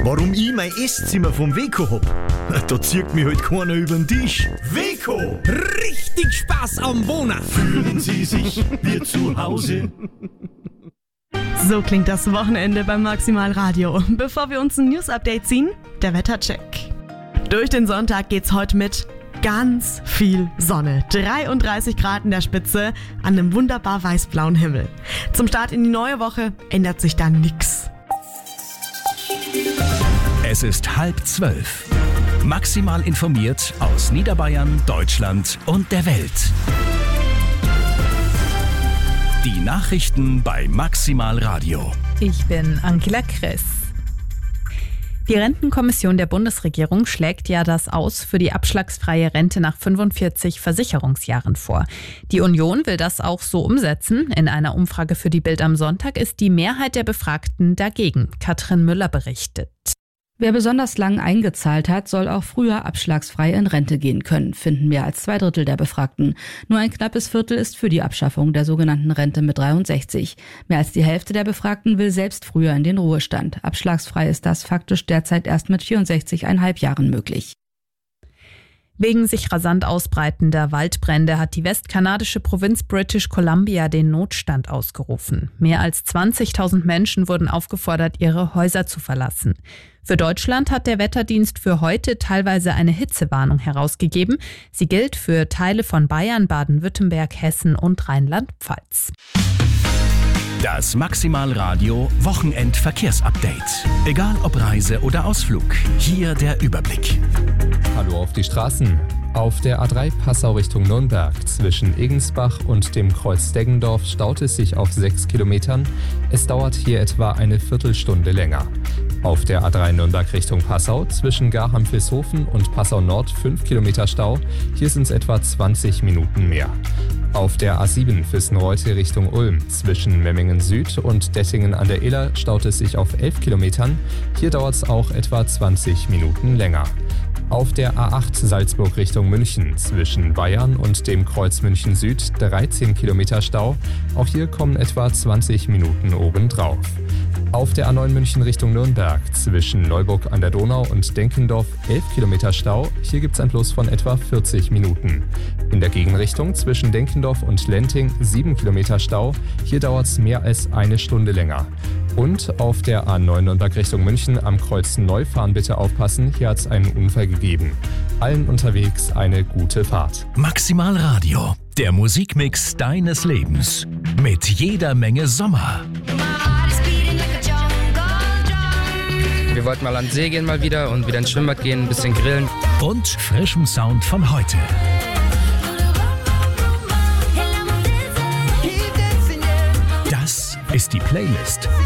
Warum ich mein Esszimmer vom Weco hab? Da zieht mich halt keiner über den Tisch. Weco! Richtig Spaß am Wohnen. Fühlen Sie sich wie zu Hause? So klingt das Wochenende beim Maximal Radio. Bevor wir uns ein News-Update ziehen, der Wettercheck. Durch den Sonntag geht's heute mit ganz viel Sonne. 33 Grad in der Spitze an einem wunderbar weißblauen Himmel. Zum Start in die neue Woche ändert sich dann nichts. Es ist 11:30. Maximal informiert aus Niederbayern, Deutschland und der Welt. Die Nachrichten bei Maximal Radio. Ich bin Angela Kress. Die Rentenkommission der Bundesregierung schlägt ja das Aus für die abschlagsfreie Rente nach 45 Versicherungsjahren vor. Die Union will das auch so umsetzen. In einer Umfrage für die Bild am Sonntag ist die Mehrheit der Befragten dagegen. Katrin Müller berichtet. Wer besonders lang eingezahlt hat, soll auch früher abschlagsfrei in Rente gehen können, finden mehr als 2/3 der Befragten. Nur ein knappes Viertel ist für die Abschaffung der sogenannten Rente mit 63. Mehr als die Hälfte der Befragten will selbst früher in den Ruhestand. Abschlagsfrei ist das faktisch derzeit erst mit 64,5 Jahren möglich. Wegen sich rasant ausbreitender Waldbrände hat die westkanadische Provinz British Columbia den Notstand ausgerufen. Mehr als 20.000 Menschen wurden aufgefordert, ihre Häuser zu verlassen. Für Deutschland hat der Wetterdienst für heute teilweise eine Hitzewarnung herausgegeben. Sie gilt für Teile von Bayern, Baden-Württemberg, Hessen und Rheinland-Pfalz. Das Maximal Radio Wochenendverkehrsupdate. Egal ob Reise oder Ausflug, hier der Überblick. Hallo auf die Straßen. Auf der A3 Passau Richtung Nürnberg zwischen Egensbach und dem Kreuz Deggendorf staut es sich auf 6 Kilometern. Es dauert hier etwa eine Viertelstunde länger. Auf der A3 Nürnberg Richtung Passau zwischen Garham-Vilshofen und Passau Nord 5 Kilometer Stau. Hier sind es etwa 20 Minuten mehr. Auf der A7 Füssen-Reute Richtung Ulm zwischen Memmingen Süd und Dettingen an der Iller staut es sich auf 11 Kilometern. Hier dauert es auch etwa 20 Minuten länger. Auf der A8 Salzburg Richtung München zwischen Bayern und dem Kreuz München Süd 13 Kilometer Stau. Auch hier kommen etwa 20 Minuten obendrauf. Auf der A9 München Richtung Nürnberg zwischen Neuburg an der Donau und Denkendorf 11 Kilometer Stau. Hier gibt es ein Plus von etwa 40 Minuten. In der Gegenrichtung zwischen Denkendorf und Lenting 7 Kilometer Stau. Hier dauert es mehr als eine Stunde länger. Und auf der A9 Nürnberg Richtung München am Kreuz Neufahren bitte aufpassen, hier hat es einen Unfall gegeben. Allen unterwegs eine gute Fahrt. Maximal Radio, der Musikmix deines Lebens. Mit jeder Menge Sommer. Wir wollten mal an den See gehen mal wieder und wieder ins Schwimmbad gehen, ein bisschen grillen. Und frischem Sound von heute. Das ist die Playlist